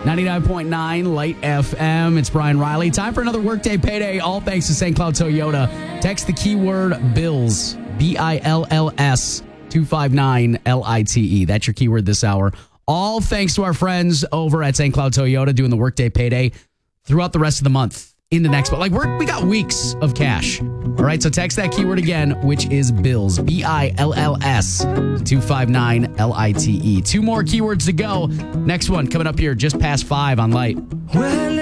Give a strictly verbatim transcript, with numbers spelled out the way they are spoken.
ninety-nine point nine Light F M. It's Brian Riley. Time for another Workday Payday. All thanks to Saint Cloud Toyota. Text the keyword BILLS, B I L L S, two five nine L I T E. That's your keyword this hour. All thanks to our friends over at Saint Cloud Toyota doing the Workday Payday throughout the rest of the month. In the next, but like we're, we got weeks of cash. All right, so text that keyword again, which is bills, B I L L S, two five nine L I T E. Two more keywords to go. Next one coming up here just past five on Light. Well,